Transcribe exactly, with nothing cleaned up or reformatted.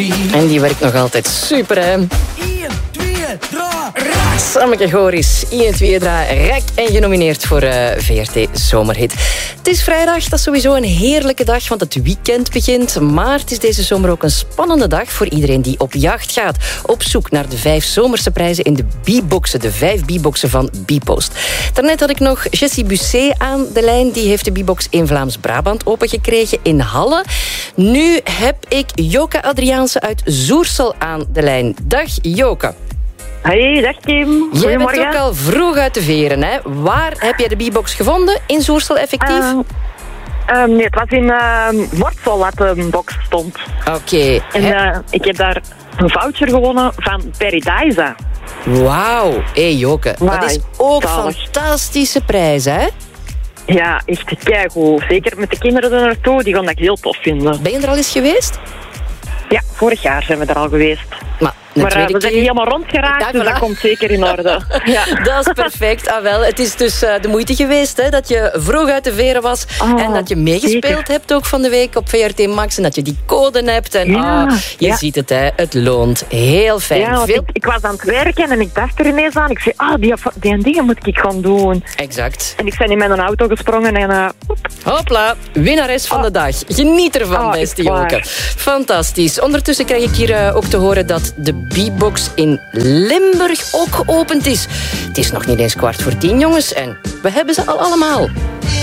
En die werkt nog altijd super, hè? Sammeke Goris, één, twee, drie, rek en genomineerd voor uh, V R T Zomerhit. Het is vrijdag, dat is sowieso een heerlijke dag, want het weekend begint. Maar het is deze zomer ook een spannende dag voor iedereen die op jacht gaat. Op zoek naar de vijf zomerse prijzen in de B-boxen, de vijf B-boxen van Bpost. Daarnet had ik nog Jessie Busset aan de lijn. Die heeft de B-box in Vlaams-Brabant opengekregen in Halle. Nu heb ik Joke Adriaanse uit Zoersel aan de lijn. Dag Joke. Hey, dag Kim. Jij bent ook al vroeg uit de veren, hè? Waar heb jij de B-box gevonden? In Zoersel effectief? Uh, uh, nee, het was in uh, Mortsel dat de box stond. Oké. Okay. En uh, ik heb daar een voucher gewonnen van Paradise. Wauw. Hé hey, Joke, wow, dat is ook een fantastische prijs, hè? Ja, echt keigoed. Zeker met de kinderen er naartoe, die gaan dat heel tof vinden. Ben je er al eens geweest? Ja, vorig jaar zijn we er al geweest. Maar, maar uh, we zijn niet helemaal rondgeraakt, ja, dus dat komt zeker in orde. Ja. Dat is perfect. Ah, wel. Het is dus uh, de moeite geweest hè, dat je vroeg uit de veren was oh, en dat je meegespeeld zeker. hebt ook van de week op V R T Max en dat je die code hebt. En ja, oh, je ja. ziet het, hè, het loont. Heel fijn. Ja, Veel... ik, ik was aan het werken en ik dacht er ineens aan. Ik zei, ah, die, die dingen moet ik gaan doen. Exact. En ik ben in mijn auto gesprongen en... Uh, hopla, winnares van oh. de dag. Geniet ervan, oh, beste Joke. Fantastisch. Ondertussen krijg ik hier uh, ook te horen dat de B-box in Limburg ook geopend is. Het is nog niet eens kwart voor tien, jongens. En we hebben ze al allemaal.